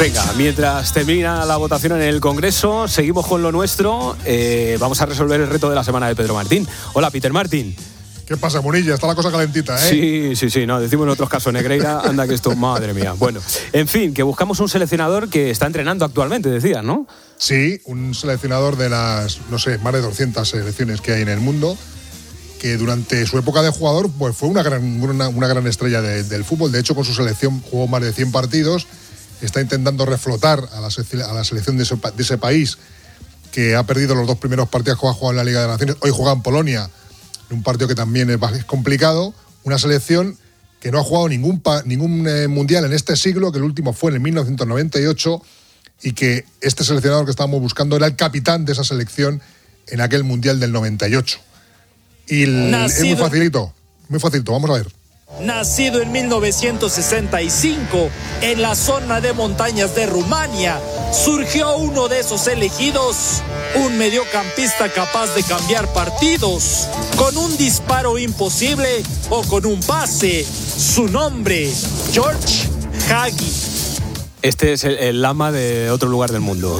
Venga, mientras termina la votación en el Congreso, seguimos con lo nuestro. Vamos a resolver el reto de la semana de Pedro Martín. Hola, Peter Martín. ¿Qué pasa, Munilla? Está la cosa calentita, ¿eh? Sí, no, decimos en otros casos Negreira, anda que esto, madre mía. Bueno, en fin, que buscamos un seleccionador que está entrenando actualmente, decías, ¿no? Sí, un seleccionador de las, no sé, más de 200 selecciones que hay en el mundo, que durante su época de jugador pues fue una gran estrella del fútbol. De hecho, con su selección jugó más de 100 partidos. Está intentando reflotar a la selección de ese país, que ha perdido los 2 primeros partidos que ha jugado en la Liga de Naciones. Hoy juega en Polonia, en un partido que también es complicado. Una selección que no ha jugado ningún mundial en este siglo, que el último fue en el 1998, y que este seleccionador que estábamos buscando era el capitán de esa selección en aquel mundial del 98. Y es muy facilito, vamos a ver. Nacido en 1965 en la zona de montañas de Rumania, surgió uno de esos elegidos, un mediocampista capaz de cambiar partidos, con un disparo imposible o con un pase. Su nombre, George Hagi. Este es el lama de otro lugar del mundo.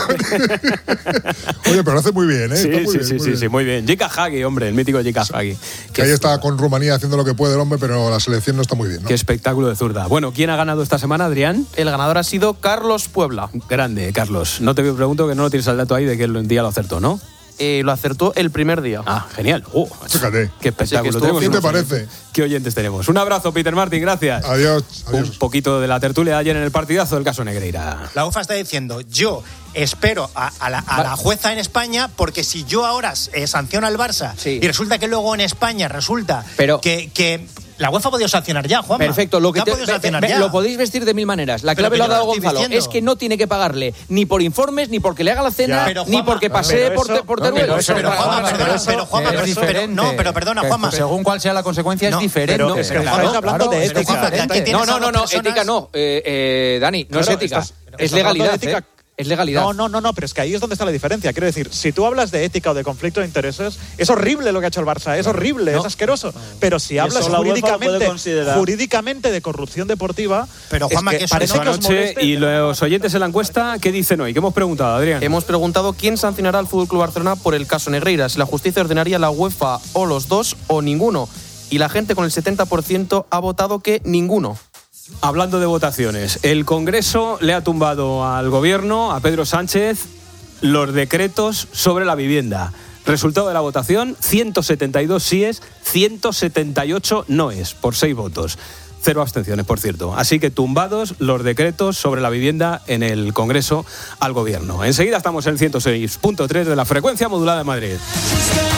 Oye, pero lo hace muy bien, ¿eh? Sí, muy bien. Jika Hagi, hombre, el mítico Jika Hagi. Que ahí está con Rumanía haciendo lo que puede el hombre, pero la selección no está muy bien, ¿no? Qué espectáculo de zurda. Bueno, ¿quién ha ganado esta semana, Adrián? El ganador ha sido Carlos Puebla. Grande, Carlos. No te pregunto que no lo tienes al dato ahí de que el día lo acertó, ¿no? Lo acertó el primer día. Ah, genial. Fíjate. Qué espectáculo. ¿Qué te parece? Qué oyentes tenemos. Un abrazo, Peter Martín, gracias. Adiós. Un poquito de la tertulia de ayer en el partidazo del caso Negreira. La UEFA está diciendo, yo espero a la jueza en España, porque si yo ahora sanciono al Barça y resulta que luego en España resulta que la UEFA ha podido sancionar ya, Juanma. Perfecto, lo podéis vestir de mil maneras. La clave lo ha dado Gonzalo. Es que no tiene que pagarle ni por informes, ni porque le haga la cena, ni porque pasee por Teruel. Pero perdona, Juanma. Según cuál sea la consecuencia es diferente. Pero estamos hablando de ética. No, ética no. Dani, no es ética. Es legalidad. Es legalidad. No, pero es que ahí es donde está la diferencia. Quiero decir, si tú hablas de ética o de conflicto de intereses, es horrible lo que ha hecho el Barça, es horrible, es asqueroso. Pero si hablas jurídicamente de corrupción deportiva, pero Juanma, es que parece que os moleste. Y los oyentes en la encuesta, ¿qué dicen hoy? ¿Qué hemos preguntado, Adrián? Hemos preguntado quién sancionará al FC Barcelona por el caso Negreira, si la justicia ordenaría la UEFA o los dos o ninguno. Y la gente con el 70% ha votado que ninguno. Hablando de votaciones, el Congreso le ha tumbado al Gobierno, a Pedro Sánchez, los decretos sobre la vivienda. Resultado de la votación, 172 síes, 178 noes, por 6 votos. 0 abstenciones, por cierto. Así que tumbados los decretos sobre la vivienda en el Congreso al Gobierno. Enseguida estamos en el 106.3 de la frecuencia modulada de Madrid.